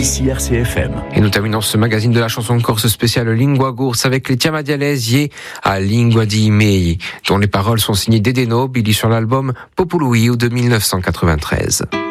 ici RCFM. Et nous terminons ce magazine de la chanson corse spéciale Lingua Gurs avec les Tiamadialesi à Lingua di Mei, dont les paroles sont signées d'Edeno, Billy sur l'album Popului de 1993.